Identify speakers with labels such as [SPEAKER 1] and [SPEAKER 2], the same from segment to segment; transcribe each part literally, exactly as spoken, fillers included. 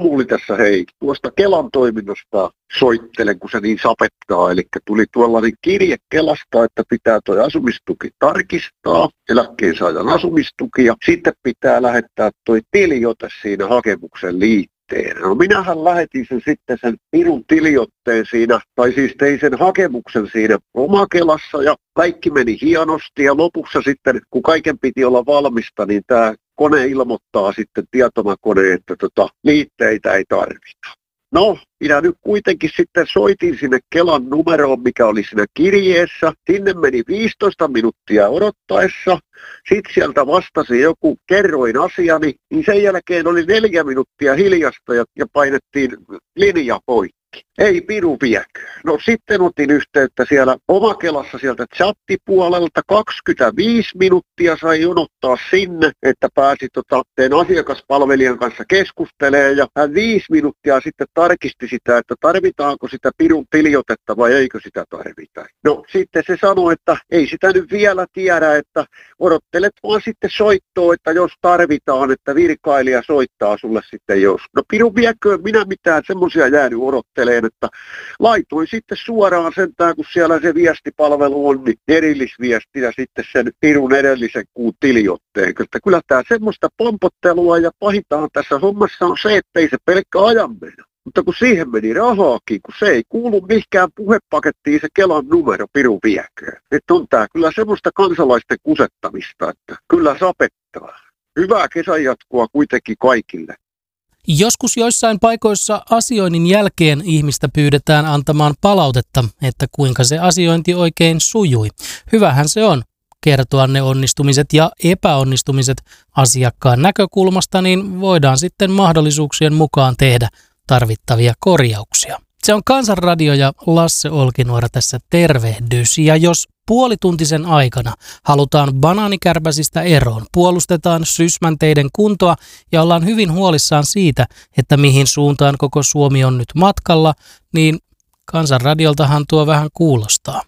[SPEAKER 1] Samuli tässä hei. Tuosta Kelan toiminnosta soittelen, kun se niin sapettaa. Eli tuli tuollainen kirje Kelasta, että pitää tuo asumistuki tarkistaa, eläkkeensaajan asumistuki, ja sitten pitää lähettää tuo tiliote siinä hakemuksen liittyen. No minähän lähetin sen sitten sen minun tiliotteen siinä, tai siis tein sen hakemuksen siinä Omakelassa ja kaikki meni hienosti ja lopussa sitten, kun kaiken piti olla valmista, niin tämä kone ilmoittaa sitten tietomakone, että tota, liitteitä ei tarvita. No, minä nyt kuitenkin sitten soitin sinne Kelan numeroon, mikä oli siinä kirjeessä. Sinne meni viisitoista minuuttia odottaessa. Sitten sieltä vastasi joku, kerroin asiani, niin sen jälkeen oli neljä minuuttia hiljasta ja, ja painettiin linja poikki. Ei piru viekö. No sitten otin yhteyttä siellä Omakelassa sieltä chattipuolelta. kaksikymmentäviisi minuuttia sai jonottaa sinne, että pääsi tota, teen asiakaspalvelijan kanssa keskustelemaan. Ja hän viisi minuuttia sitten tarkisti sitä, että tarvitaanko sitä pirun tiliotetta vai eikö sitä tarvita. No sitten se sanoi, että ei sitä nyt vielä tiedä, että odottelet vaan sitten soittoa, että jos tarvitaan, että virkailija soittaa sulle sitten jos. No piru viekö, minä mitään semmoisia jäänyt odottelemaan. Että laitoin sitten suoraan sentään, kun siellä se viestipalvelu on, niin erillisviesti ja sitten sen pirun edellisen kuun tiliotteen. Että kyllä tämä semmoista pompottelua ja pahintahan tässä hommassa on se, että ei se pelkkä ajan mennä. Mutta kun siihen meni rahaakin, kun se ei kuulu mihinkään puhepakettiin se Kelan numero piru vieköön. Että on tämä kyllä semmoista kansalaisten kusettamista, että kyllä sapettaa. Hyvää kesän jatkoa kuitenkin kaikille.
[SPEAKER 2] Joskus joissain paikoissa asioinnin jälkeen ihmistä pyydetään antamaan palautetta, että kuinka se asiointi oikein sujui. Hyvähän se on kertoa ne onnistumiset ja epäonnistumiset asiakkaan näkökulmasta, niin voidaan sitten mahdollisuuksien mukaan tehdä tarvittavia korjauksia. Se on Kansanradio ja Lasse Olkinuora tässä tervehdys. Ja jos puolituntisen aikana halutaan banaanikärpäsistä eroon, puolustetaan Sysmänteiden kuntoa ja ollaan hyvin huolissaan siitä, että mihin suuntaan koko Suomi on nyt matkalla, niin Kansanradioltahan tuo vähän kuulostaa.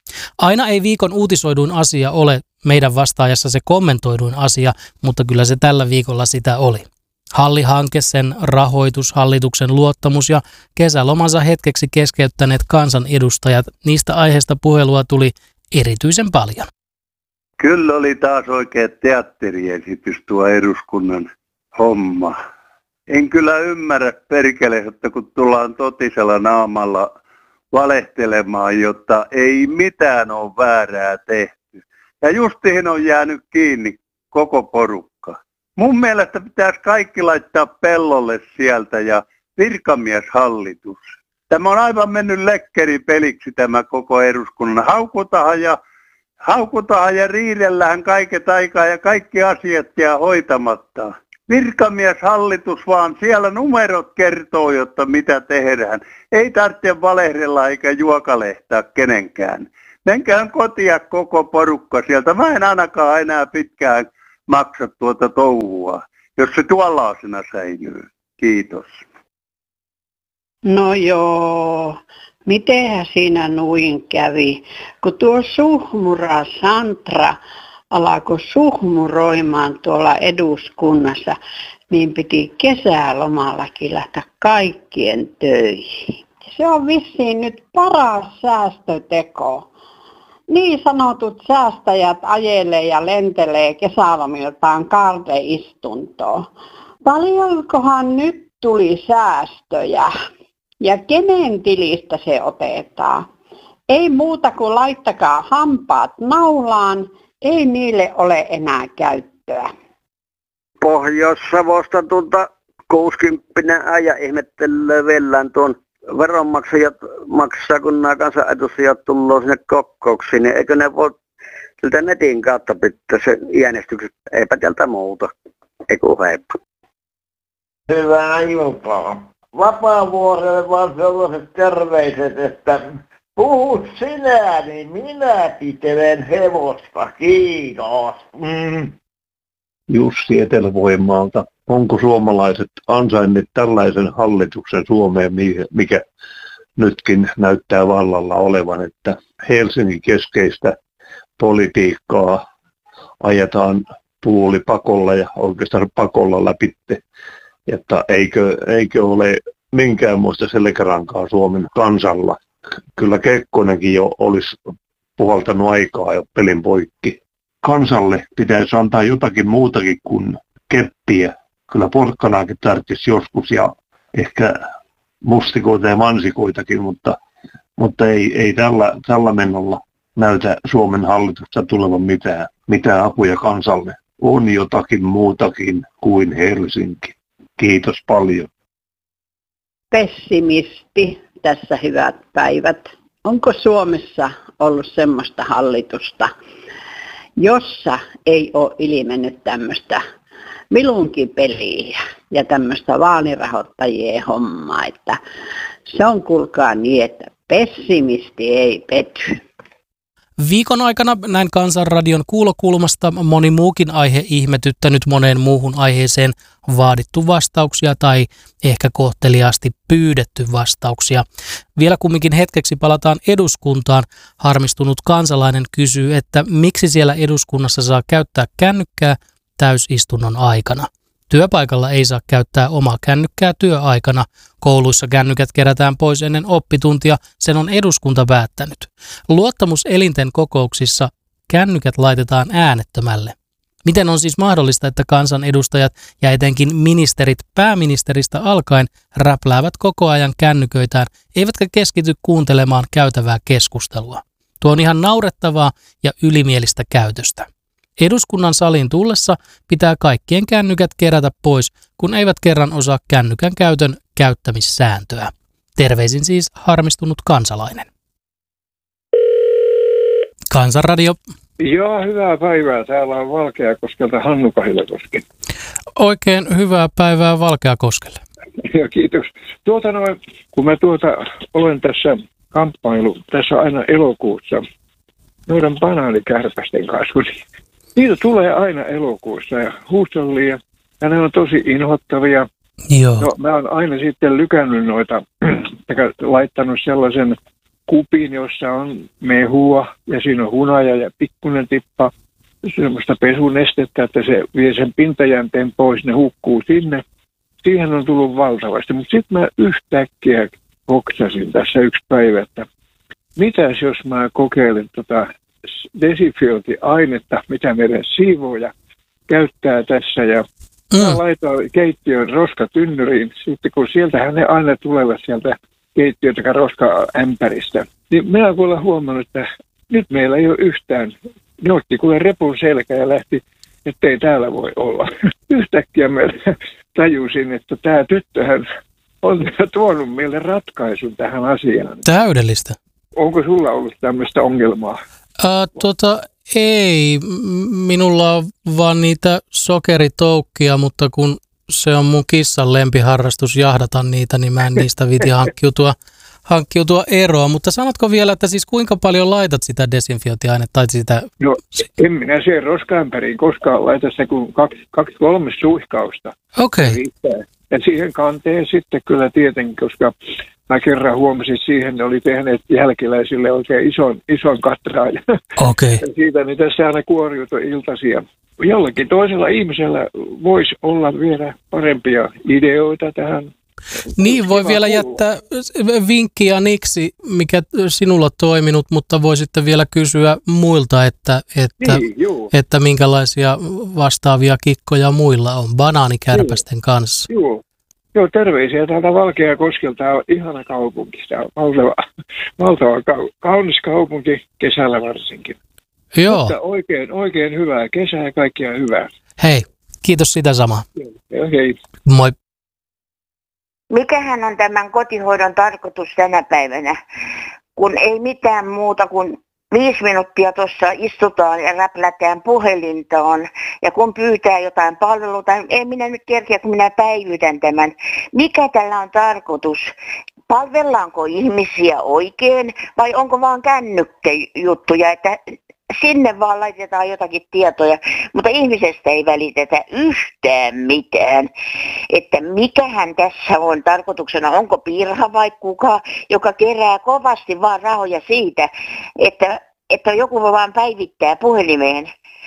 [SPEAKER 2] Aina ei viikon uutisoiduin asia ole meidän vastaajassa se kommentoiduin asia, mutta kyllä se tällä viikolla sitä oli. Halli-hanke, sen rahoitus, hallituksen luottamus ja kesälomansa hetkeksi keskeyttäneet kansanedustajat, niistä aiheista puhelua tuli erityisen paljon.
[SPEAKER 3] Kyllä oli taas oikein teatteriesitys tuo eduskunnan homma. En kyllä ymmärrä perkele, että kun tullaan totisella naamalla valehtelemaan, jotta ei mitään ole väärää tehty. Ja justiin on jäänyt kiinni koko porukka. Mun mielestä pitäisi kaikki laittaa pellolle sieltä ja virkamieshallitus. Tämä on aivan mennyt lekkeripeliksi tämä koko eduskunnan. Haukutahan ja, haukutahan ja riidellään kaiket aikaa ja kaikki asiat jää hoitamatta. Virkamieshallitus vaan, siellä numerot kertoo, jotta mitä tehdään. Ei tarvitse valehdella eikä juokalehtaa kenenkään. Menkään kotia koko porukka sieltä. Mä en ainakaan enää pitkään maksa tuota touhua, jos se tuollaisena säilyy. Kiitos.
[SPEAKER 4] No joo, mitenhän siinä nuin kävi? Kun tuo Suhmura Santra alkoi suhmuroimaan tuolla eduskunnassa, niin piti kesälomallakin lähteä kaikkien töihin. Se on vissiin nyt paras säästöteko. Niin sanotut säästäjät ajelee ja lentelee kesälomiltaan karteistuntoon. Paljonkohan nyt tuli säästöjä ja kenen tilistä se otetaan? Ei muuta kuin laittakaa hampaat naulaan, ei niille ole enää käyttöä.
[SPEAKER 5] Pohjois-Savosta tuolta kuusikymppinen äijä ihmettelee vellään tuon veronmaksajat maksaa, kun nämä kansanedustajat tullaan sinne kokouksiin, niin eikö ne voi siltä netin kautta pitää sen äänestykset, eipä täältä muuta, eiku heippa.
[SPEAKER 6] Hyvää iltaa. Vapaavuorelle vaan sellaiset terveiset, että puhu sinä, niin minä pitelen hevosta, kiitos. Mm.
[SPEAKER 7] Jussi Etelä-Voimaalta. Onko suomalaiset ansainneet tällaisen hallituksen Suomeen, mikä nytkin näyttää vallalla olevan, että Helsingin keskeistä politiikkaa ajetaan puolipakolla ja oikeastaan pakolla läpi että eikö, eikö ole minkäänmoista selkärankaa Suomen kansalla. Kyllä Kekkonenkin jo olisi puhaltanut aikaa jo pelin poikki. Kansalle pitäisi antaa jotakin muutakin kuin keppiä. Kyllä porkkanaakin tarvitsisi joskus ja ehkä mustikoita ja mansikoitakin, mutta, mutta ei, ei tällä, tällä menolla näytä Suomen hallitusta tulevan mitään, mitään apuja kansalle. On jotakin muutakin kuin Helsinki. Kiitos paljon.
[SPEAKER 4] Pessimisti tässä hyvät päivät. Onko Suomessa ollut semmoista hallitusta, jossa ei ole ilmennyt tämmöistä vilunkipeliä ja tämmöistä vaalirahoittajien hommaa, että se on kuulkaa niin, että pessimisti ei pety.
[SPEAKER 2] Viikon aikana näin Kansanradion kuulokulmasta moni muukin aihe ihmetyttänyt, moneen muuhun aiheeseen vaadittu vastauksia tai ehkä kohteliaasti pyydetty vastauksia. Vielä kumminkin hetkeksi palataan eduskuntaan. Harmistunut kansalainen kysyy, että miksi siellä eduskunnassa saa käyttää kännykkää täysistunnon aikana. Työpaikalla ei saa käyttää omaa kännykkää työaikana. Kouluissa kännykät kerätään pois ennen oppituntia, sen on eduskunta päättänyt. Luottamuselinten kokouksissa kännykät laitetaan äänettömälle. Miten on siis mahdollista, että kansanedustajat ja etenkin ministerit pääministeristä alkaen räpläävät koko ajan kännyköitään, eivätkä keskity kuuntelemaan käytävää keskustelua? Tuo on ihan naurettavaa ja ylimielistä käytöstä. Eduskunnan saliin tullessa pitää kaikkien kännykät kerätä pois, kun eivät kerran osaa kännykän käytön käyttämissääntöä. Terveisin siis harmistunut kansalainen. Kansanradio.
[SPEAKER 8] Joo, hyvää päivää. Täällä on Valkeakoskelta Hannu Kahilakoski.
[SPEAKER 2] Oikein hyvää päivää Valkeakoskelle.
[SPEAKER 8] Ja kiitos. Tuota noin, kun mä tuota olen tässä kamppailu, tässä aina elokuussa, noiden banaanikärpästen kanssa, kun niitä tulee aina elokuussa ja huushollia, ja ne on tosi inhottavia.
[SPEAKER 2] Joo.
[SPEAKER 8] No, mä oon aina sitten lykännyt noita, laittanut sellaisen kupin, jossa on mehua, ja siinä on hunaja ja pikkuinen tippa semmoista pesunestettä, että se vie sen pintajänteen pois, ne hukkuu sinne. Siihen on tullut valtavasti, mutta sitten mä yhtäkkiä koksasin tässä yksi päivä, että mitäs jos mä kokeilen tota desinfiointiainetta, mitä meidän siivoja käyttää tässä, ja mm. mä laitoin keittiön roskatynnyriin, sitten kun sieltähän ne aina tulevat sieltä keittiön tai roskaämpäristä, niin minä olen huomannut, että nyt meillä ei ole yhtään, ne otti kuule repun selkä ja lähti, ettei täällä voi olla. Yhtäkkiä mä tajusin, että tämä tyttöhän on tuonut meille ratkaisun tähän asiaan.
[SPEAKER 2] Täydellistä.
[SPEAKER 8] Onko sulla ollut tämmöistä ongelmaa?
[SPEAKER 2] Ää, tota, ei. Minulla on vaan niitä sokeritoukkia, mutta kun se on mun kissan lempiharrastus jahdata niitä, niin mä en niistä viti hankkiutua, hankkiutua eroa. Mutta sanotko vielä, että siis kuinka paljon laitat sitä desinfiointiainetta tai sitä?
[SPEAKER 8] No, en minä siihen roskaämpäriin koskaan laita se kuin kaksi, kaksi kolme suihkausta.
[SPEAKER 2] Okei. Okay.
[SPEAKER 8] Ja siihen kanteen sitten kyllä tietenkin, koska mä kerran huomasin siihen, ne oli tehneet jälkeläisille oikein ison, ison katraan.
[SPEAKER 2] Okei.
[SPEAKER 8] Okay. Ja siitä niin tässä aina kuoriutui iltaisia. Jollakin toisella ihmisellä voisi olla vielä parempia ideoita tähän.
[SPEAKER 2] Niin, voi vielä jättää vinkkiä niksi, mikä sinulla on toiminut, mutta voi sitten vielä kysyä muilta, että, että,
[SPEAKER 8] niin,
[SPEAKER 2] että minkälaisia vastaavia kikkoja muilla on banaanikärpästen niin. kanssa.
[SPEAKER 8] Joo. Joo, terveisiä täältä Valkeakoskelta. Tämä on ihana kaupunki. Tämä on valtava, valtava kaunis kaupunki, kesällä varsinkin.
[SPEAKER 2] Joo.
[SPEAKER 8] Mutta oikein, oikein hyvää kesää ja kaikkia hyvää.
[SPEAKER 2] Hei, kiitos sitä samaa.
[SPEAKER 8] Joo, hei.
[SPEAKER 2] Moi.
[SPEAKER 9] Mikähän on tämän kotihoidon tarkoitus tänä päivänä, kun ei mitään muuta kuin viisi minuuttia tuossa istutaan ja räplätään puhelintaan ja kun pyytää jotain palveluita, ei minä nyt kerkeä, kun minä päivitän tämän. Mikä tällä on tarkoitus? Palvellaanko ihmisiä oikein vai onko vaan kännykkäjuttuja, että sinne vaan laitetaan jotakin tietoja, mutta ihmisestä ei välitetä yhtään mitään. Että mikähän tässä on tarkoituksena, onko Pirha vai kuka, joka kerää kovasti vaan rahoja siitä, että, että joku vaan päivittää puhelimeen.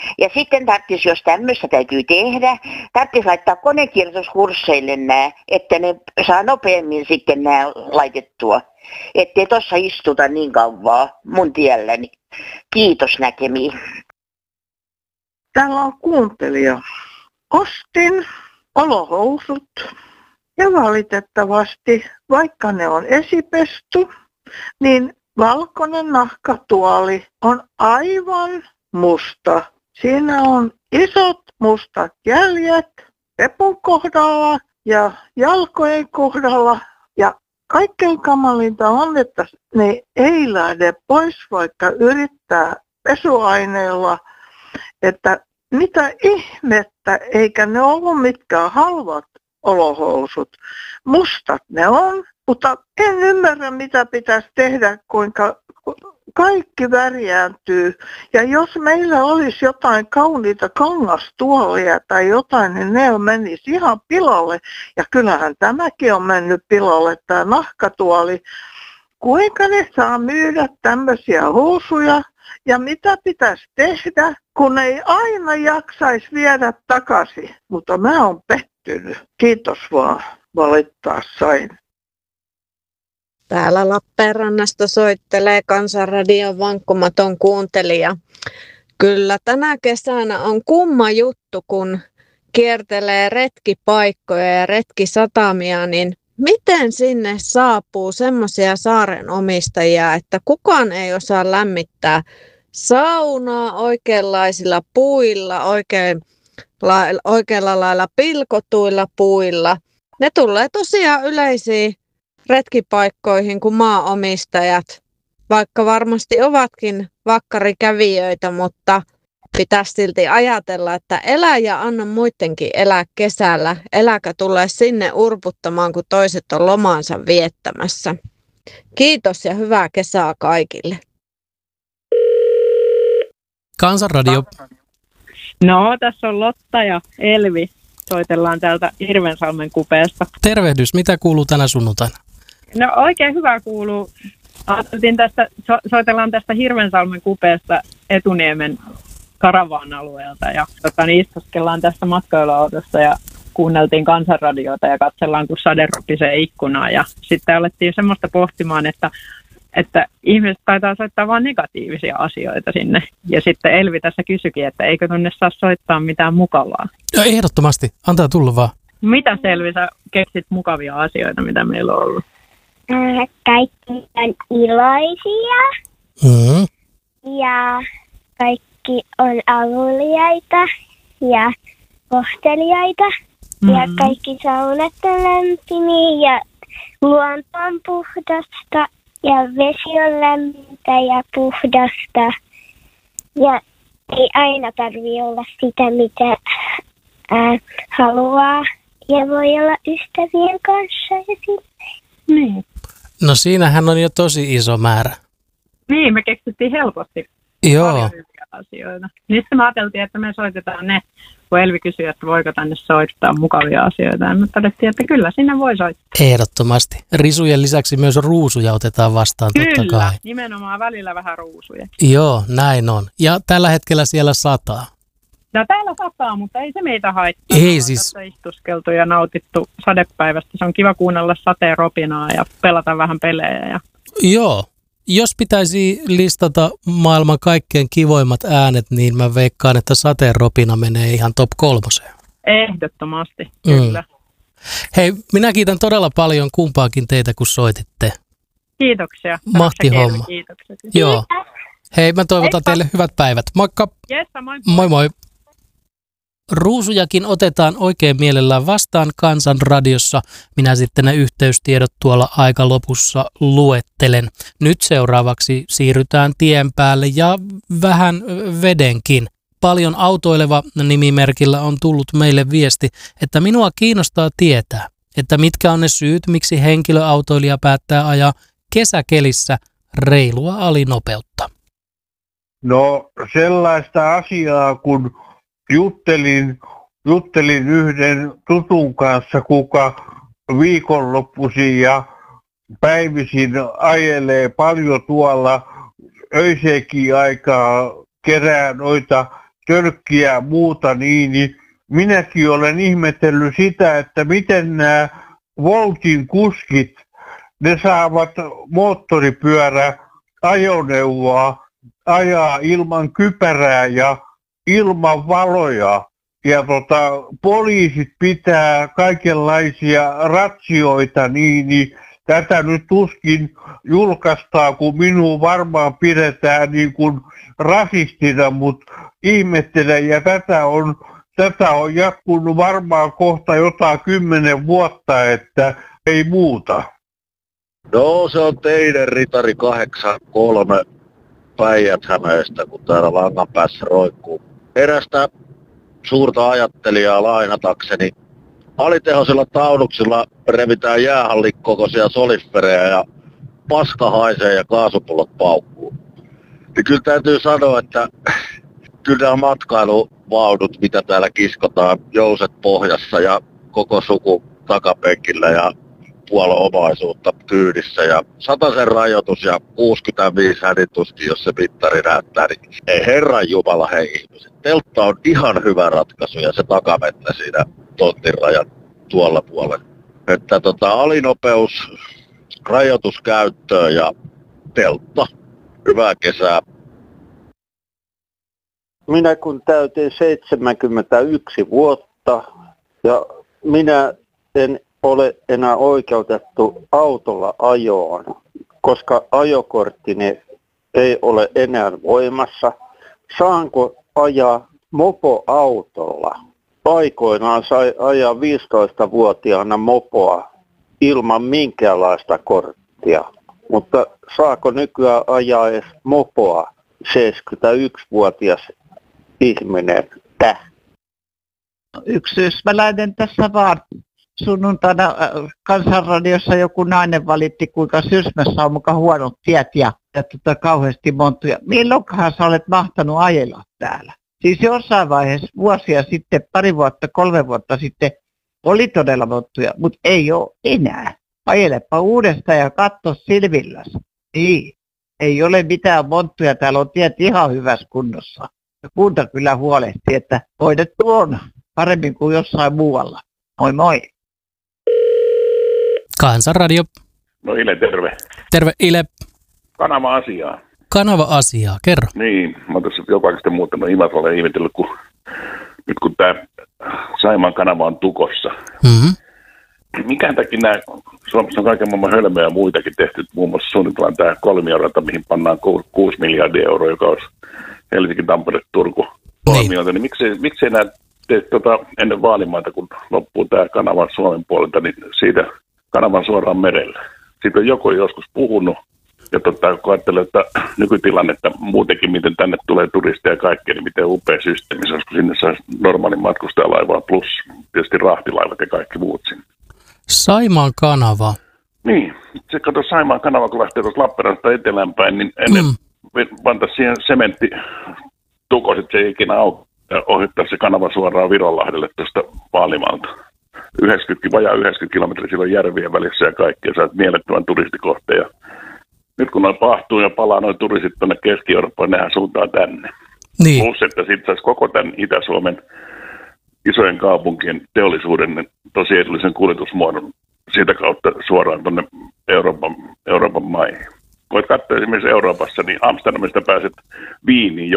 [SPEAKER 9] Ja sitten tarvitsisi, jos tämmöistä täytyy tehdä, tarvitsisi laittaa konekirjoituskursseille nämä, että ne saa nopeammin sitten nämä laitettua. Ettei tuossa istuta niin kauan mun tielläni. Kiitos näkemiin.
[SPEAKER 10] Täällä on kuuntelija. Ostin olohousut ja valitettavasti, vaikka ne on esipesty, niin valkoinen nahkatuoli on aivan musta. Siinä on isot mustat jäljet pepun kohdalla ja jalkojen kohdalla. Ja kaikkein kamalinta on, että ne ei lähde pois, vaikka yrittää pesuaineella. Että mitä ihmettä, eikä ne ollut mitkään halvat olohousut. Mustat ne on, mutta en ymmärrä mitä pitäisi tehdä, kuinka kaikki värjääntyy. Ja jos meillä olisi jotain kauniita kangastuolia tai jotain, niin ne menisi ihan pilalle. Ja kyllähän tämäkin on mennyt pilalle, tämä nahkatuoli. Kuinka ne saa myydä tämmöisiä housuja ja mitä pitäisi tehdä, kun ei aina jaksaisi viedä takaisin. Mutta mä oon pettynyt. Kiitos vaan, valittaa sain.
[SPEAKER 11] Täällä Lappeenrannasta soittelee Kansanradion vankkumaton kuuntelija. Kyllä tänä kesänä on kumma juttu, kun kiertelee retkipaikkoja ja retkisatamia, niin miten sinne saapuu semmoisia saarenomistajia, että kukaan ei osaa lämmittää saunaa oikeanlaisilla puilla, oikein, la, oikealla lailla pilkotuilla puilla. Ne tulee tosiaan yleisiin retkipaikkoihin kuin maanomistajat, vaikka varmasti ovatkin vakkarikävijöitä, mutta pitäisi silti ajatella, että elä ja anna muidenkin elää kesällä. Eläkä tulee sinne urputtamaan, kun toiset on lomaansa viettämässä. Kiitos ja hyvää kesää kaikille.
[SPEAKER 2] Kansanradio.
[SPEAKER 12] No, tässä on Lotta ja Elvi. Soitellaan täältä Hirvensalmen kupeesta.
[SPEAKER 2] Tervehdys, mitä kuuluu tänä sunnuntaina?
[SPEAKER 12] No oikein hyvä kuuluu. Ajattelin tästä, so, soitellaan tästä Hirvensalmen kupeesta Etuniemen Karavaan-alueelta ja tota, niin istuskellaan tästä matkailuautosta ja kuunneltiin Kansanradiota ja katsellaan, kun sade ropisee ikkunaan. Ja sitten alettiin semmoista pohtimaan, että, että ihmiset taitaa soittaa vain negatiivisia asioita sinne. Ja sitten Elvi tässä kysyikin, että eikö tunne saa soittaa mitään mukavaa.
[SPEAKER 2] Ja ehdottomasti, antaa tulla vaan.
[SPEAKER 12] Mitä Selvi, sä keksit mukavia asioita, mitä meillä on ollut?
[SPEAKER 13] Kaikki on iloisia
[SPEAKER 2] mm.
[SPEAKER 13] ja kaikki on avuliaita ja kohteliaita mm-hmm. ja kaikki saunat on lämpimiä ja luonto on puhdasta ja vesi on lämmintä ja puhdasta ja ei aina tarvitse olla sitä, mitä ää, haluaa ja voi olla ystävien kanssa ja silleen.
[SPEAKER 12] Niin.
[SPEAKER 2] No siinähän on jo tosi iso määrä.
[SPEAKER 12] Niin, me keksittiin helposti
[SPEAKER 2] Joo.
[SPEAKER 12] paljon hyviä asioita. Niistä me ajateltiin, että me soitetaan ne, kun Elvi kysyi, että voiko tänne soittaa mukavia asioita. Ja me todettiin, että kyllä sinne voi soittaa.
[SPEAKER 2] Ehdottomasti. Risujen lisäksi myös ruusuja otetaan vastaan,
[SPEAKER 12] kyllä,
[SPEAKER 2] totta kai.
[SPEAKER 12] nimenomaan välillä vähän ruusuja.
[SPEAKER 2] Joo, näin on. Ja tällä hetkellä siellä sataa.
[SPEAKER 12] No täällä sataa, mutta ei se meitä haittaa.
[SPEAKER 2] Ei siis.
[SPEAKER 12] Tässä istuskeltu ja nautittu sadepäivästä. Se on kiva kuunnella sateen ropinaa ja pelata vähän pelejä. Ja...
[SPEAKER 2] Joo. Jos pitäisi listata maailman kaikkein kivoimmat äänet, niin mä veikkaan, että sateen ropina menee ihan top kolmoseen.
[SPEAKER 12] Ehdottomasti, kyllä. Mm.
[SPEAKER 2] Hei, minä kiitän todella paljon kumpaakin teitä, kun soititte.
[SPEAKER 12] Kiitoksia.
[SPEAKER 2] Mahti homma.
[SPEAKER 12] Kiitoksia.
[SPEAKER 2] Joo. Hei, mä toivotan
[SPEAKER 12] Heippa.
[SPEAKER 2] teille hyvät päivät. Moikka.
[SPEAKER 12] Yes, moi.
[SPEAKER 2] Moi moi. Ruusujakin otetaan oikein mielellään vastaan Kansanradiossa. Minä sitten ne yhteystiedot tuolla aika lopussa luettelen. Nyt seuraavaksi siirrytään tien päälle ja vähän vedenkin. Paljon autoileva nimimerkillä on tullut meille viesti, että minua kiinnostaa tietää, että mitkä on ne syyt, miksi henkilöautoilija päättää ajaa kesäkelissä reilua alinopeutta.
[SPEAKER 6] No sellaista asiaa, kun juttelin, juttelin yhden tutun kanssa, kuka viikonloppuisin ja päivisin ajelee paljon tuolla öisekin aikaa, kerää noita törkkiä ja muuta, niin, niin minäkin olen ihmetellyt sitä, että miten nämä Woltin kuskit, ne saavat moottoripyörä ajoneuvoa ajaa ilman kypärää ja ilman valoja. Ja tota, poliisit pitää kaikenlaisia ratsioita, niin, niin tätä nyt tuskin julkaistaan, kun minua varmaan pidetään niin kuin rasistina, mutta ihmettelen, ja tätä on, tätä on jatkunut varmaan kohta jotain kymmenen vuotta, että ei muuta.
[SPEAKER 14] No se on teidän ritari kahdeksankymmentäkolme Päijät-Hämeestä, kun täällä langan päässä roikkuu. Erästä suurta ajattelijaa lainatakseni. Alitehoisilla taunuksilla revitään jäähallikokoisia soliferejä ja paska haisee ja kaasupullot paukkuu. Ja kyllä täytyy sanoa, että kyllä nämä matkailuvaunut, mitä täällä kiskotaan, jouset pohjassa ja koko suku takapenkillä ja puolen omaisuutta kyydissä ja satasen rajoitus ja kuusikymmentäviisi hänituskin, jos se mittari näyttää, niin ei herran jumala hei ihmiset. Teltta on ihan hyvä ratkaisu ja se takamettä siinä tontin rajan tuolla puolella. Että tota, alinopeus, rajoitus käyttöön ja teltta. Hyvää kesää.
[SPEAKER 5] Minä kun täytin seitsemänkymmentäyksi vuotta ja minä en ole enää oikeutettu autolla ajoon, koska ajokorttini ei ole enää voimassa. Saanko ajaa mopoautolla? Aikoinaan sai ajaa viisitoistavuotiaana mopoa ilman minkäänlaista korttia, mutta saako nykyään ajaa edes mopoa seitsemänkymmentäyksivuotias ihminen? Täh.
[SPEAKER 10] Yksityismäläinen tässä vaan. Sunnuntaina Kansanradiossa joku nainen valitti, kuinka Sysmässä on muka huonot tiet ja, ja tota, kauheasti monttuja. Milloinkohan sä olet mahtanut ajella täällä? Siis jossain vaiheessa vuosia sitten, pari vuotta, kolme vuotta sitten oli todella monttuja, mutta ei ole enää. Ajelepa uudestaan ja katso silvilläsi. Ei, ei ole mitään monttuja, täällä on tiet ihan hyvässä kunnossa. Ja kunta kyllä huolehtii, että hoidettu on paremmin kuin jossain muualla. Moi moi.
[SPEAKER 2] Kansanradio.
[SPEAKER 15] No Ile, terve.
[SPEAKER 2] Terve Ile.
[SPEAKER 15] Kanava-asiaa.
[SPEAKER 2] Kanava-asiaa, kerro.
[SPEAKER 15] Niin, mä oon tässä joka sitten muuttanut Imatralle ihmetellyt, kun nyt kun tää Saimaan kanava on tukossa.
[SPEAKER 2] Mm-hmm.
[SPEAKER 15] Mikä takia nämä, Suomessa on kaiken maailman hölmöjä ja muitakin tehty, muun muassa suunnitellaan tämä kolmiorata, mihin pannaan kuusi miljardia euroa, joka olisi Helsinki, Tampere, Turku kolmiota, niin miksei, miksei nämä tee tota, ennen vaalimaita, kun loppuu tämä kanavan Suomen puolelta, niin siitä kanavan suoraan merelle. Siitä on joku joskus puhunut, ja tota, kun ajattelee, että nykytilannetta muutenkin, miten tänne tulee turisteja ja kaikkea, niin miten upea systeemi se olisi, kun sinne saisi normaalin matkustajalaivaa plus tietysti rahtilaivat ja kaikki muut sinne.
[SPEAKER 2] Saimaan kanava.
[SPEAKER 15] Niin, se kato Saimaan kanava, kun lähtee tuossa Lappeenrannasta eteläänpäin, niin ennen mm. pantaa siihen sementti tukosit, se ei ikinä auta ja ohittaa se kanava suoraan Vironlahdelle tuosta Vaalimalta. yhdeksänkymmentä, vajaa yhdeksänkymmentä kilometriä silloin järvien välissä ja kaikki, ja sä oot mielettömän turistikohteen. Ja nyt kun noin pahtuu ja palaa noin turistit tuonne Keski-Eurooppaan, nehän suuntaa tänne.
[SPEAKER 2] Niin.
[SPEAKER 15] Plus, että sitten saisi koko tämän Itä-Suomen isojen kaupunkien teollisuuden tosi edullisen kuljetusmuodon siitä kautta suoraan tuonne Euroopan, Euroopan maihin. Voit katsoa esimerkiksi Euroopassa, niin Amsterdamista pääset Viiniin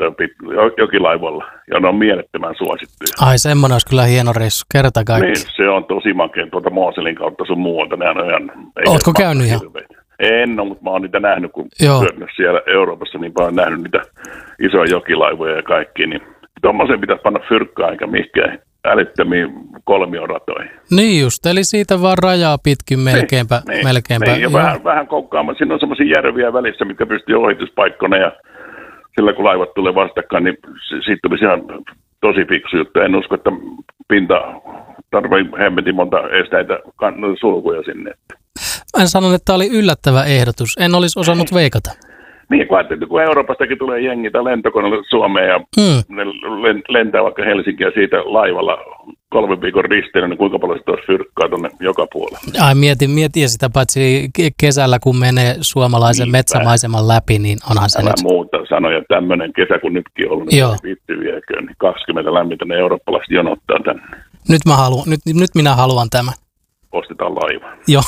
[SPEAKER 15] jokilaivolla, ja ne on mielettömän suosittuja.
[SPEAKER 2] Ai semmoinen olisi kyllä hieno reissu, kerta kaikki.
[SPEAKER 15] Niin, se on tosi makea tuolta Mooselin kautta sun muualta. Nehän on ihan,
[SPEAKER 2] ootko käynyt ihan?
[SPEAKER 15] En ole, mutta mä oon niitä nähnyt, kun pyörinyt siellä Euroopassa, niin paljon nähnyt niitä isoja jokilaivoja ja kaikki, niin tuommoisen pitäisi panna fyrkkaa eikä mihinkään älyttömiin kolmioratoihin.
[SPEAKER 2] Niin just, eli siitä vaan rajaa pitkin melkeinpä.
[SPEAKER 15] Niin,
[SPEAKER 2] melkeinpä.
[SPEAKER 15] Niin, ja vähän, vähän kokkaamaan. Siinä on semmoisia järviä välissä, mitkä pystyy ohituspaikkona ja sillä kun laivat tulee vastakkain, niin siitä tulisi ihan tosi fiksu juttu. En usko, että pinta tarvitsee hemmetin monta esteitä sulkuja sinne.
[SPEAKER 2] Mä en sanonut, että tämä oli yllättävä ehdotus. En olisi osannut veikata.
[SPEAKER 15] Niin, kun ajattelin, kun Euroopastakin tulee jengitä lentokoneelle Suomeen ja hmm. ne lentää vaikka Helsinkiä siitä laivalla kolmen viikon risteily, niin kuinka paljon sitä olisi fyrkkaa tuonne joka puolelle.
[SPEAKER 2] Ai mietin, mietin ja sitä paitsi kesällä, kun menee suomalaisen niin metsämaiseman läpi, niin onhan se
[SPEAKER 15] Älä
[SPEAKER 2] nyt.
[SPEAKER 15] muuta sanoja, tämmöinen kesä kun nytkin on ollut, niin viitty vieköön, niin kaksikymmentä lämmintä ne eurooppalaiset jonottaa tänne.
[SPEAKER 2] Nyt, mä haluan, nyt, nyt minä haluan tämän.
[SPEAKER 15] Ostetaan laiva.
[SPEAKER 2] Joo.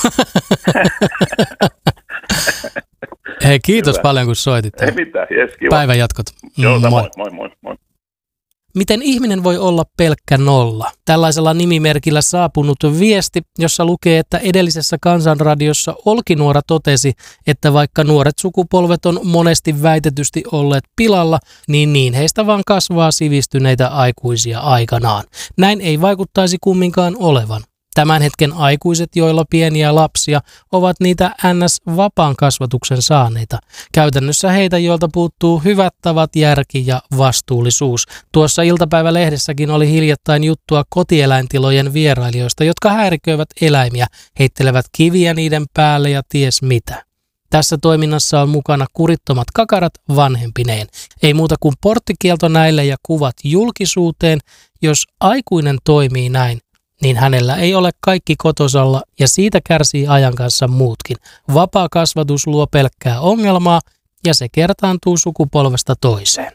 [SPEAKER 2] Hei, kiitos
[SPEAKER 15] Hyvä.
[SPEAKER 2] paljon kun soitit.
[SPEAKER 15] Ei mitään, jes, kiva.
[SPEAKER 2] Päivän jatkot.
[SPEAKER 15] Joo,
[SPEAKER 2] moi.
[SPEAKER 15] moi, moi, moi, moi.
[SPEAKER 2] Miten ihminen voi olla pelkkä nolla? Tällaisella nimimerkillä saapunut viesti, jossa lukee, että edellisessä Kansanradiossa Olkinuora totesi, että vaikka nuoret sukupolvet on monesti väitetysti olleet pilalla, niin niin heistä vaan kasvaa sivistyneitä aikuisia aikanaan. Näin ei vaikuttaisi kumminkaan olevan. Tämän hetken aikuiset, joilla pieniä lapsia, ovat niitä N S-vapaan kasvatuksen saaneita. Käytännössä heitä, joilta puuttuu hyvät tavat, järki ja vastuullisuus. Tuossa iltapäivälehdessäkin oli hiljattain juttua kotieläintilojen vierailijoista, jotka häiriköivät eläimiä, heittelevät kiviä niiden päälle ja ties mitä. Tässä toiminnassa on mukana kurittomat kakarat vanhempineen. Ei muuta kuin porttikielto näille ja kuvat julkisuuteen. Jos aikuinen toimii näin, niin hänellä ei ole kaikki kotosalla ja siitä kärsii ajan kanssa muutkin. Vapaa kasvatus luo pelkkää ongelmaa ja se kertaantuu sukupolvesta toiseen.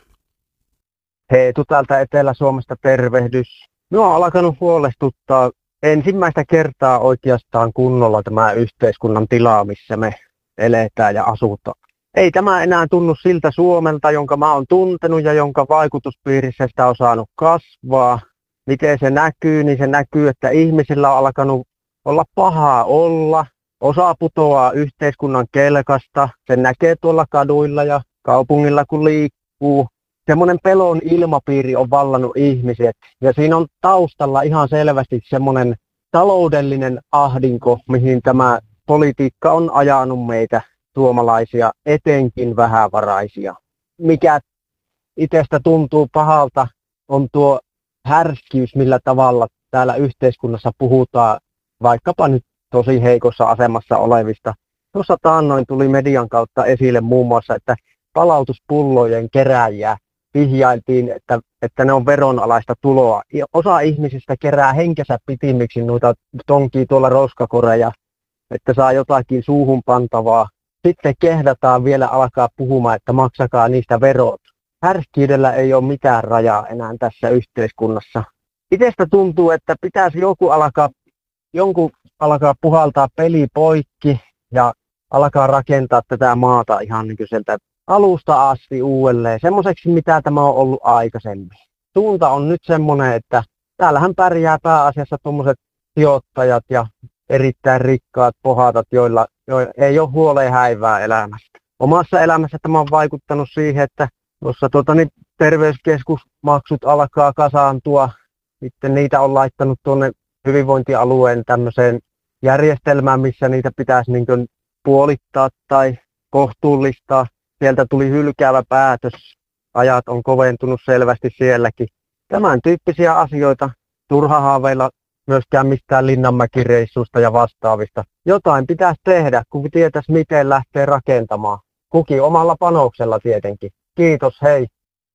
[SPEAKER 16] Heetu täältä Etelä-Suomesta tervehdys. Minua on alkanut huolestuttaa ensimmäistä kertaa oikeastaan kunnolla tämä yhteiskunnan tila, missä me eletään ja asutaan. Ei tämä enää tunnu siltä Suomelta, jonka mä oon tuntenut ja jonka vaikutuspiirissä sitä on saanut kasvaa. Miten se näkyy, niin se näkyy, että ihmisillä on alkanut olla pahaa olla. Osa putoaa yhteiskunnan kelkasta. Se näkee tuolla kaduilla ja kaupungilla, kun liikkuu. Semmoinen pelon ilmapiiri on vallannut ihmiset. Ja siinä on taustalla ihan selvästi semmoinen taloudellinen ahdinko, mihin tämä politiikka on ajanut meitä suomalaisia, etenkin vähävaraisia. Mikä itsestä tuntuu pahalta, on tuo härskyys, millä tavalla täällä yhteiskunnassa puhutaan vaikkapa nyt tosi heikossa asemassa olevista. Tuossa taannoin tuli median kautta esille muun muassa, että palautuspullojen kerääjiä vihjailtiin, että, että ne on veronalaista tuloa. Osa ihmisistä kerää henkensä pitimiksi noita tonkii tuolla roskakoreja, että saa jotakin suuhun pantavaa. Sitten kehdataan vielä alkaa puhumaan, että maksakaa niistä verot. Härskyydellä ei ole mitään rajaa enää tässä yhteiskunnassa. Itsestä tuntuu, että pitäisi joku alkaa, jonkun alkaa puhaltaa peli poikki ja alkaa rakentaa tätä maata ihan niin kuin sieltä alusta asti uudelleen, semmoiseksi mitä tämä on ollut aikaisemmin. Suunta on nyt semmoinen, että täällähän pärjää pääasiassa tuommoiset sijoittajat ja erittäin rikkaat pohatat, joilla, joilla ei ole huoleen häivää elämästä. Omassa elämässä tämä on vaikuttanut siihen, että tuossa tuota, niin terveyskeskusmaksut alkaa kasaantua. Sitten niitä on laittanut tuonne hyvinvointialueen tämmöiseen järjestelmään, missä niitä pitäisi niin kuin puolittaa tai kohtuullistaa. Sieltä tuli hylkäävä päätös. Ajat on koventunut selvästi sielläkin. Tämän tyyppisiä asioita. Turha haaveilla myöskään mistään Linnanmäki-reissuista ja vastaavista. Jotain pitäisi tehdä, kun tietäisi miten lähtee rakentamaan. Kukin omalla panoksella tietenkin. Kiitos, hei.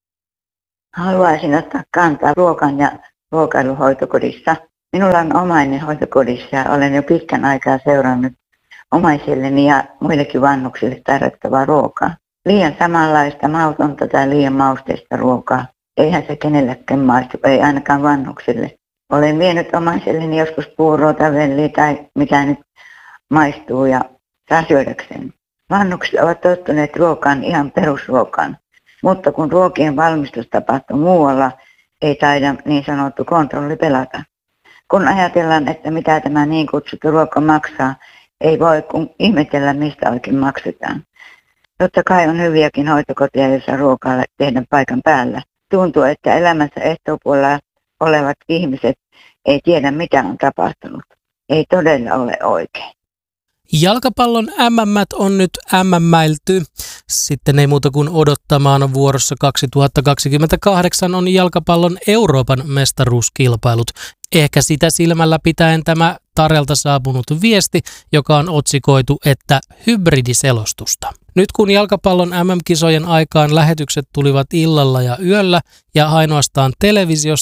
[SPEAKER 17] Haluaisin ottaa kantaa ruokan ja ruokailuhoitokodissa. Minulla on omainen hoitokodissa ja olen jo pitkän aikaa seurannut omaisilleni ja muillekin vanhuksille tarjottavaa ruokaa. Liian samanlaista mautonta tai liian mausteista ruokaa. Eihän se kenellekään maistu, ei ainakaan vanhuksille. Olen vienyt omaisilleni joskus puuroa tai velliä tai mitä nyt maistuu ja saa syödäkseen. Vanhukset ovat tottuneet ruokaan ihan perusruokaan, mutta kun ruokien valmistus tapahtuu muualla, ei taida niin sanottu kontrolli pelata. Kun ajatellaan, että mitä tämä niin kutsuttu ruoka maksaa, ei voi kun ihmetellä, mistä oikein maksetaan. Totta kai on hyviäkin hoitokoteja, joissa ruokaa tehdään paikan päällä. Tuntuu, että elämässä ehtoopuolella olevat ihmiset ei tiedä, mitä on tapahtunut. Ei todella ole oikein.
[SPEAKER 2] Jalkapallon M M:t on nyt M-mäilty. Sitten ei muuta kuin odottamaan. Vuorossa kaksituhattakaksikymmentäkahdeksan on jalkapallon Euroopan mestaruuskilpailut. Ehkä sitä silmällä pitäen tämä Tarelta saapunut viesti, joka on otsikoitu, että hybridiselostusta. Nyt kun jalkapallon M M-kisojen aikaan lähetykset tulivat illalla ja yöllä ja ainoastaan televisiosta,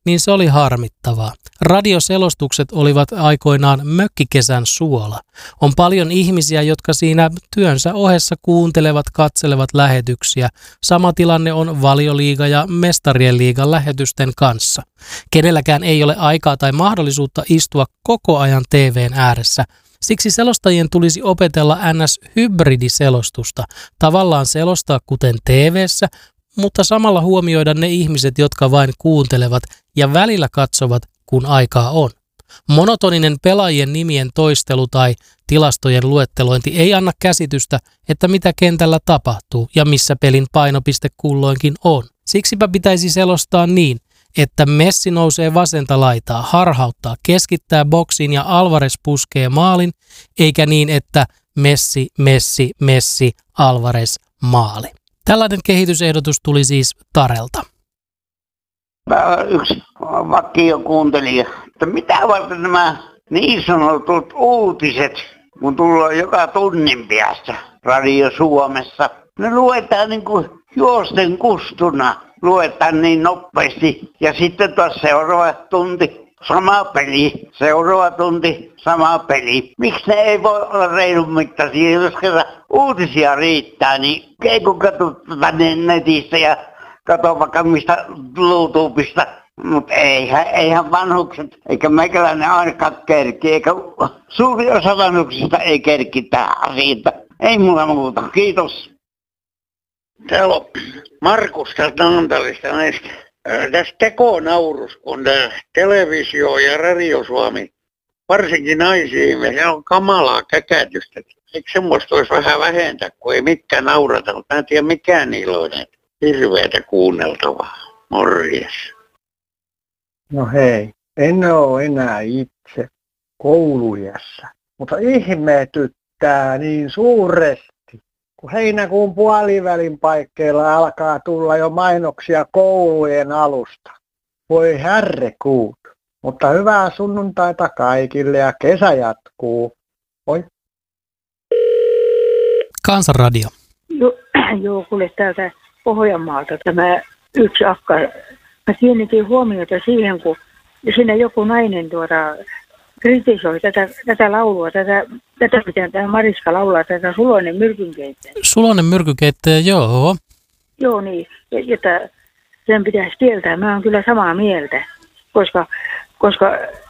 [SPEAKER 2] niin se oli harmittavaa. Radioselostukset olivat aikoinaan mökkikesän suola. On paljon ihmisiä, jotka siinä työnsä ohessa kuuntelevat, katselevat lähetyksiä. Sama tilanne on Valioliiga ja Mestarien liigan lähetysten kanssa. Kenelläkään ei ole aikaa tai mahdollisuutta istua koko ajan T V:n ääressä. Siksi selostajien tulisi opetella N S-hybridiselostusta, tavallaan selostaa kuten T V:ssä, mutta samalla huomioida ne ihmiset, jotka vain kuuntelevat ja välillä katsovat, kun aikaa on. Monotoninen pelaajien nimien toistelu tai tilastojen luettelointi ei anna käsitystä, että mitä kentällä tapahtuu ja missä pelin painopiste kulloinkin on. Siksipä pitäisi selostaa niin, että Messi nousee vasenta laitaa, harhauttaa, keskittää boksiin ja Alvarez puskee maalin, eikä niin, että Messi, Messi, Messi, Alvarez, maali. Tällainen kehitysehdotus tuli siis Tarelta.
[SPEAKER 5] Mä olen yksi vakiokuuntelija, että mitä varten nämä niin sanotut uutiset, kun tullaan joka tunnin päästä Radio Suomessa, ne luetaan niin kuin juosten kustuna, luetaan niin nopeasti ja sitten taas seuraava tunti. Sama peli, seuraava tunti, sama peli. Miksi ne ei voi olla reilun mittaisia? Jos kerran uutisia riittää, niin ei kun katso tänne netistä ja katso vaikka mistä YouTubesta. Mutta eihän, eihän vanhukset, eikä meikäläinen ainakaan kerki, eikä suuri osa vanhuksista ei kerki tähän siitä. Ei mulla muuta, kiitos.
[SPEAKER 1] Täällä on Markus tästä Naantalista näistä. Tässä tekonaurus, kun televisio ja Radio Suomi, varsinkin naisiin, se on kamalaa käkätystä. Eikö semmoista olisi vähän vähentää, kun ei mikään naurata, mutta mä en tiedä mikään niillä on hirveätä kuunneltavaa. Morjes.
[SPEAKER 6] No hei, en ole enää itse kouluiässä, mutta ihmetyttää niin suuresti, kun heinäkuun puolivälin paikkeilla alkaa tulla jo mainoksia koulujen alusta. Voi herrekuut, mutta hyvää sunnuntaita kaikille ja kesä jatkuu. Moi.
[SPEAKER 2] Kansanradio.
[SPEAKER 18] Joo, joo, kuule täältä Pohjanmaalta tämä yksi akka. Mä kiinnitin huomiota siihen, kun siinä joku nainen tuota kritisoi tätä, tätä laulua, tätä, tätä mitä tämä Mariska laulaa, tätä Suloinen myrkynkeittäjä.
[SPEAKER 2] Suloinen myrkynkeittäjä, joo.
[SPEAKER 18] Joo, niin, että sen pitäisi kieltää. Mä oon kyllä samaa mieltä, koska, koska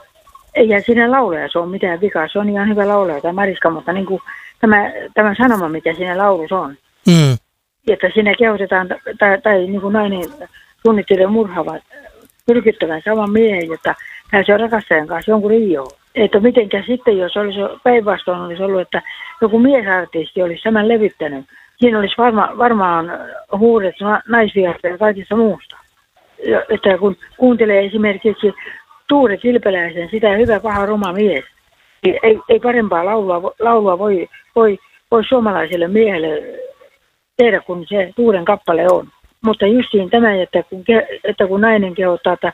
[SPEAKER 18] eihän siinä laulajassa ole mitään vikaa. Se on ihan hyvä laulaja tämä Mariska, mutta niin kuin tämä, tämä sanoma, mikä siinä laulussa on,
[SPEAKER 2] mm.
[SPEAKER 18] että siinä kehotetaan, tai, tai niin kuin nainen suunnittelee murhaavat, pyrkyttävän saman miehen, jotta pääsee rakastajan kanssa jonkun rioon. Että mitenkä sitten, jos olisi päinvastoin olisi ollut, että joku miesartisti olisi tämän levittänyt, siinä olisi varma, varmaan huudettu naisviasta ja kaikista muusta. Ja, että kun kuuntelee esimerkiksi Tuure Kilpeläisen, sitä hyvä, paha, ruma mies, niin ei, ei parempaa laulua, laulua voi, voi, voi suomalaiselle miehelle tehdä, kun se Tuuren kappale on. Mutta justiin tämä, että kun, että kun nainen kehottaa, että,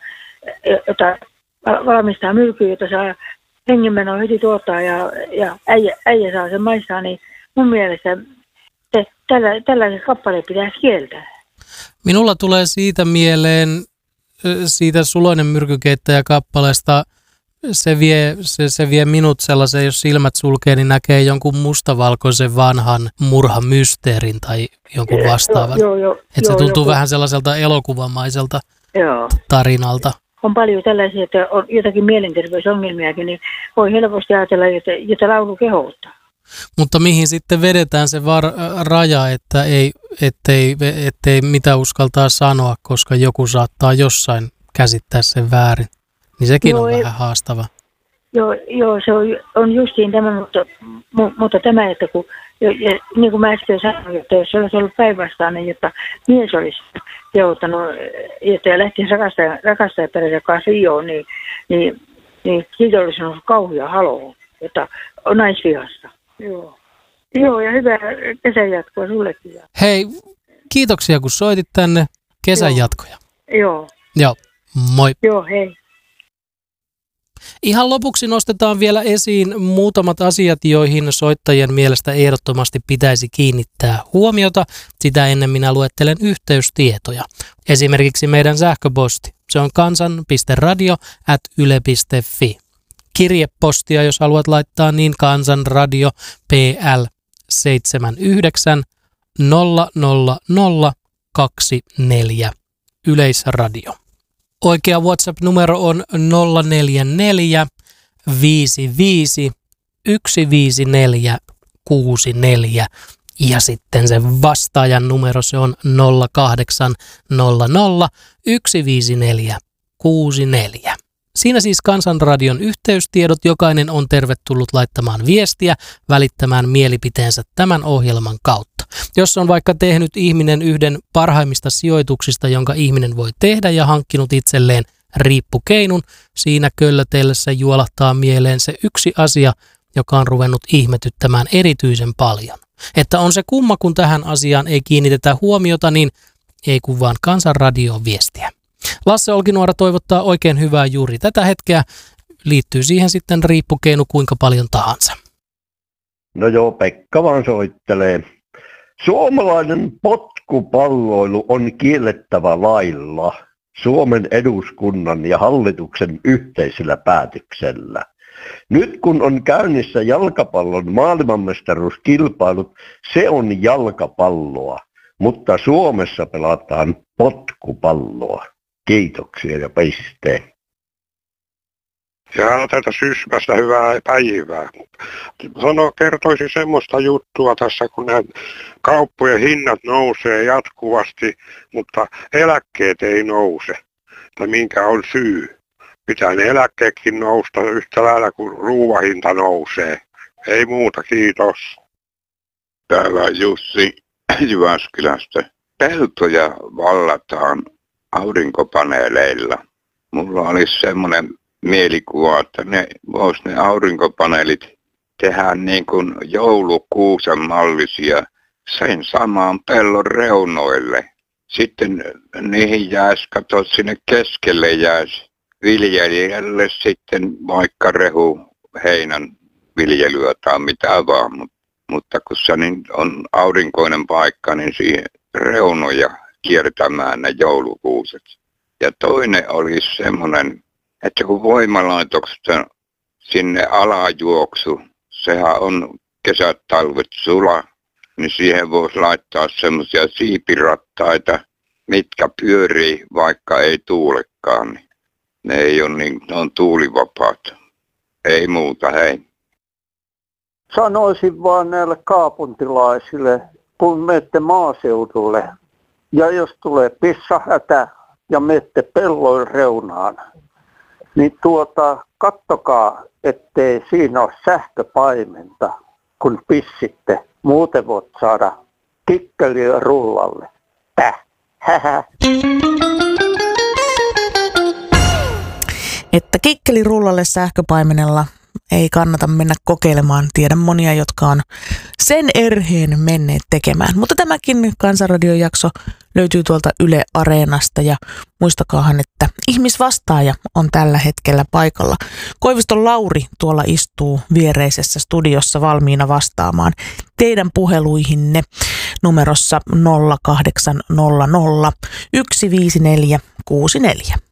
[SPEAKER 18] että valmistaa myrkyä, jota saa hengenmenoa heti tuottaa ja, ja äijä, äijä saa sen maistaa, niin mun mielestä te, tällä, tällaiset kappaleet pitäisi kieltää.
[SPEAKER 2] Minulla tulee siitä mieleen, siitä Suloinen myrkykeittäjä kappaleesta, se vie, se, se vie minut sellaisen, jos silmät sulkee, niin näkee jonkun mustavalkoisen vanhan murhamysteerin tai jonkun vastaavan.
[SPEAKER 18] Joo, joo,
[SPEAKER 2] että se
[SPEAKER 18] joo,
[SPEAKER 2] tuntuu
[SPEAKER 18] joku
[SPEAKER 2] vähän sellaiselta elokuvamaiselta
[SPEAKER 18] joo.
[SPEAKER 2] tarinalta.
[SPEAKER 18] On paljon tällaisia, että on jotakin mielenterveysongelmiakin, niin voi helposti ajatella, että, että laulu kehottaa.
[SPEAKER 2] Mutta mihin sitten vedetään se var, raja, että ei, ettei, ettei mitä uskaltaa sanoa, koska joku saattaa jossain käsittää sen väärin. Niin sekin joo, on ei, vähän haastava.
[SPEAKER 18] Joo, joo se on, on justiin tämä, mutta, mutta tämä, että kun, ja, ja, niin kuin mä äsken sanoin, että jos se olisi ollut päinvastainen, jotta mies olisi kehottanut, että lähtisi rakastajan, rakastajaperheiden kanssa ioon, niin, niin, niin siitä olisi ollut kauhia haloo, että on naisvihasta. Joo. Joo, ja hyvää kesän jatkoa sullekin.
[SPEAKER 2] Hei, kiitoksia kun soitit tänne. Kesän
[SPEAKER 18] joo.
[SPEAKER 2] jatkoja.
[SPEAKER 18] Joo.
[SPEAKER 2] Joo, moi.
[SPEAKER 18] Joo, hei.
[SPEAKER 2] Ihan lopuksi nostetaan vielä esiin muutamat asiat, joihin soittajien mielestä ehdottomasti pitäisi kiinnittää huomiota. Sitä ennen minä luettelen yhteystietoja. Esimerkiksi meidän sähköposti. Se Se on kansan piste radio ät yle piste fi. Kirjepostia, jos haluat laittaa, niin Kansanradio P L seitsemänkymmentäyhdeksän nolla nolla nolla kaksikymmentäneljä Yleisradio. Oikea WhatsApp-numero on nolla neljä neljä viisi viisi yksi viisi neljä kuusi neljä ja sitten se vastaajan numero se on nolla kahdeksan nolla nolla yksi viisi neljä kuusi neljä. Siinä siis Kansanradion yhteystiedot. Jokainen on tervetullut laittamaan viestiä, välittämään mielipiteensä tämän ohjelman kautta. Jos on vaikka tehnyt ihminen yhden parhaimmista sijoituksista, jonka ihminen voi tehdä ja hankkinut itselleen riippukeinun, siinä köllötellessä juolahtaa mieleen se yksi asia, joka on ruvennut ihmetyttämään erityisen paljon. Että on se kumma, kun tähän asiaan ei kiinnitetä huomiota, niin ei kun vaan Kansanradioon viestiä. Lasse Olkinuora toivottaa oikein hyvää juuri tätä hetkeä. Liittyy siihen sitten riippukeinu kuinka paljon tahansa.
[SPEAKER 19] No joo, Pekka vaan soittelee. Suomalainen potkupalloilu on kiellettävä lailla Suomen eduskunnan ja hallituksen yhteisellä päätöksellä. Nyt kun on käynnissä jalkapallon maailmanmestaruuskilpailut, se on jalkapalloa, mutta Suomessa pelataan potkupalloa. Kiitoksia ja pisteen.
[SPEAKER 20] Ja tätä Sysmästä hyvää päivää. Sano, kertoisin semmoista juttua tässä, kun nämä kauppojen hinnat nousee jatkuvasti, mutta eläkkeet ei nouse. Tai minkä on syy? Pitää ne eläkkeetkin nousta yhtä lailla kuin ruuahinta nousee. Ei muuta, kiitos.
[SPEAKER 21] Täällä on Jussi Jyväskylästä. Peltoja vallataan aurinkopaneeleilla. Mulla olisi semmoinen mielikuva, että ne vois ne aurinkopaneelit tehdä niin kuin joulukuusen mallisia sen samaan pellon reunoille. Sitten niihin jäisi, kato sinne keskelle jäisi viljelijälle sitten vaikka rehu, heinän viljelyä tai mitä vaan. Mutta kun se niin on aurinkoinen paikka, niin siihen reunoja kiertämään ne joulukuuset. Ja toinen olisi semmoinen, että kun voimalaitoksesta sinne alajuoksu, sehän on kesät, talvet sula, niin siihen voisi laittaa semmoisia siipirattaita, mitkä pyörii, vaikka ei tuulekaan. Niin ne ei ole niin, ne on tuulivapaat. Ei muuta, hei.
[SPEAKER 22] Sanoisin vaan näille kaupunkilaisille, kun menette maaseudulle, ja jos tulee pissahätä ja menette pellon reunaan, niin tuota, kattokaa, ettei siinä ole sähköpaimenta, kun pissitte. Muuten voit saada kikkeliä rullalle. Täh, hähä.
[SPEAKER 23] Että kikkeli rullalle sähköpaimenella ei kannata mennä kokeilemaan. Tiedän monia, jotka on sen erheen menneet tekemään. Mutta tämäkin Kansanradion jakso löytyy tuolta Yle Areenasta ja muistakaahan, että ihmisvastaaja on tällä hetkellä paikalla. Koiviston Lauri tuolla istuu viereisessä studiossa valmiina vastaamaan teidän puheluihinne numerossa nolla kahdeksan nolla nolla yksi viisi neljä kuusi neljä.